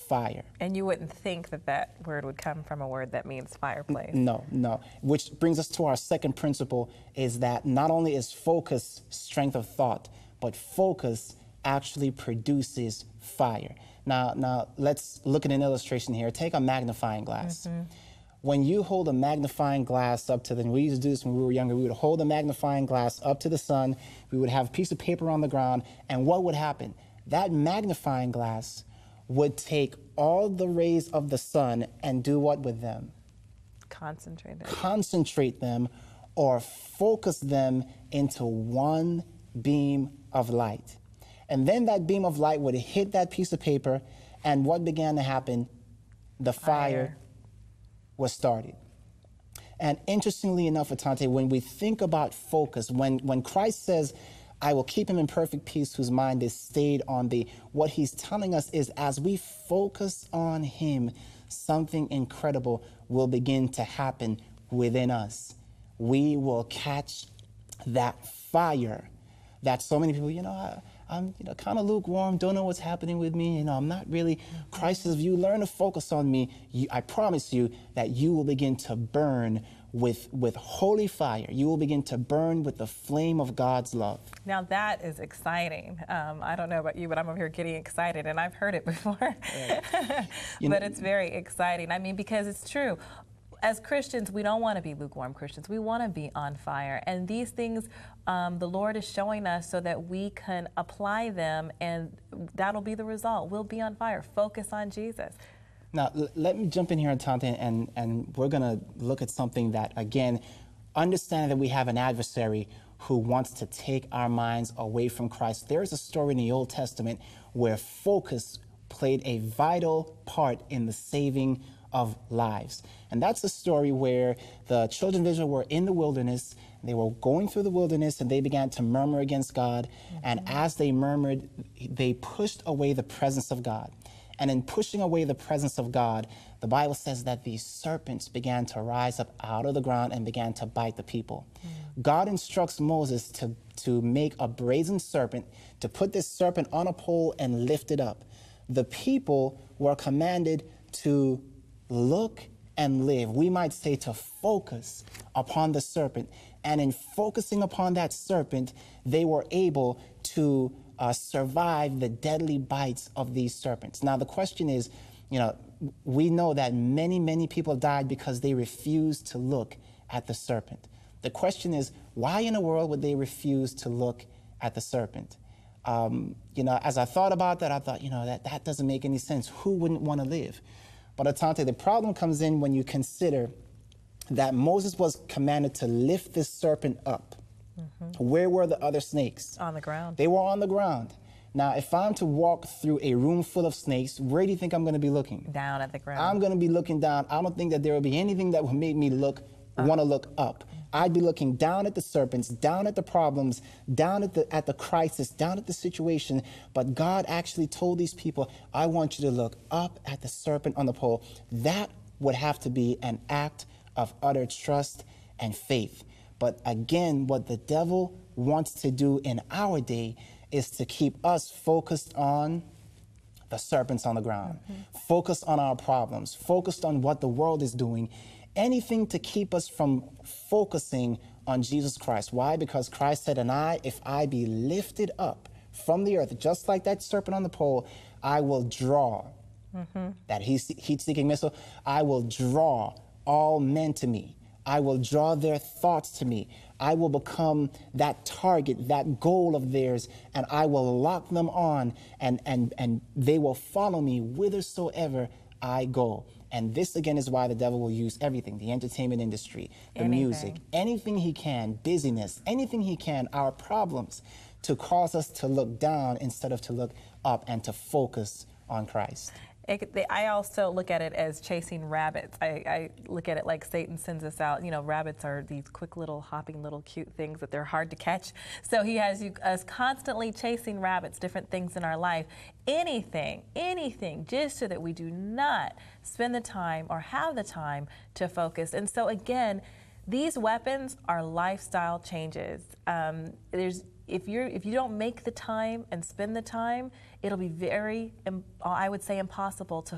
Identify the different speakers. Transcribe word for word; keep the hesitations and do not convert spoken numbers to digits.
Speaker 1: fire.
Speaker 2: And you wouldn't think that that word would come from a word that means fireplace.
Speaker 1: No, no. Which brings us to our second principle, is that not only is focus strength of thought, but focus actually produces fire. Now, now let's look at an illustration here. Take a magnifying glass. Mm-hmm. When you hold a magnifying glass up to the, we used to do this when we were younger, we would hold a magnifying glass up to the sun, we would have a piece of paper on the ground, and what would happen? That magnifying glass would take all the rays of the sun and do what with them?
Speaker 2: Concentrate them.
Speaker 1: Concentrate them or focus them into one beam of light. And then that beam of light would hit that piece of paper, and what began to happen? The fire, fire. was started. And interestingly enough, Atante, when we think about focus, when, when Christ says, I will keep him in perfect peace whose mind is stayed on thee, what he's telling us is as we focus on him, something incredible will begin to happen within us. We will catch that fire that so many people, you know, I, I'm you know, kind of lukewarm, don't know what's happening with me, you know, I'm not really, Christ says, if you learn to focus on me, you, I promise you that you will begin to burn with, with holy fire. You will begin to burn with the flame of God's love.
Speaker 2: Now that is exciting. Um, I don't know about you, but I'm over here getting excited, and I've heard it before. Right. But know, it's very exciting. I mean, because it's true. As Christians, we don't want to be lukewarm Christians. We want to be on fire. And these things um, the Lord is showing us so that we can apply them, and that'll be the result. We'll be on fire. Focus on Jesus.
Speaker 1: Now, let me jump in here, Atante, and, and we're going to look at something that, again, understand that we have an adversary who wants to take our minds away from Christ. There is a story in the Old Testament where focus played a vital part in the saving of lives. And that's the story where the children of Israel were in the wilderness. They were going through the wilderness and they began to murmur against God. Mm-hmm. And as they murmured, they pushed away the presence of God. And in pushing away the presence of God, the Bible says that these serpents began to rise up out of the ground and began to bite the people. Mm-hmm. God instructs Moses to, to make a brazen serpent, to put this serpent on a pole and lift it up. The people were commanded to look and live. We might say to focus upon the serpent. And in focusing upon that serpent, they were able to uh, survive the deadly bites of these serpents. Now, the question is, you know, we know that many, many people died because they refused to look at the serpent. The question is, why in the world would they refuse to look at the serpent? Um, you know, as I thought about that, I thought, you know, that, that doesn't make any sense. Who wouldn't want to live? But Atante, the problem comes in when you consider that Moses was commanded to lift this serpent up. Mm-hmm. Where were the other snakes?
Speaker 2: On the ground.
Speaker 1: They were on the ground. Now, if I'm to walk through a room full of snakes, where do you think I'm going to be looking?
Speaker 2: Down at the ground.
Speaker 1: I'm going to be looking down. I don't think that there will be anything that will make me look, uh. want to look up. I'd be looking down at the serpents, down at the problems, down at the, at the crisis, down at the situation. But God actually told these people, I want you to look up at the serpent on the pole. That would have to be an act of utter trust and faith. But again, what the devil wants to do in our day is to keep us focused on the serpents on the ground, mm-hmm. focused on our problems, focused on what the world is doing. Anything to keep us from focusing on Jesus Christ. Why? Because Christ said, and I, if I be lifted up from the earth, just like that serpent on the pole, I will draw, mm-hmm. that heat-seeking missile, I will draw all men to me. I will draw their thoughts to me. I will become that target, that goal of theirs, and I will lock them on, and, and, and they will follow me whithersoever I go. And this, again, is why the devil will use everything, the entertainment industry, the anything. music, anything he can, busyness, anything he can, our problems, to cause us to look down instead of to look up and to focus on Christ.
Speaker 2: It, they, I also look at it as chasing rabbits. I, I look at it like Satan sends us out. You know, rabbits are these quick little hopping little cute things that they're hard to catch. So he has you, us constantly chasing rabbits, different things in our life. Anything, anything, just so that we do not spend the time or have the time to focus. And so again, these weapons are lifestyle changes. Um, there's If you're if you don't make the time and spend the time, it'll be very, I would say, impossible to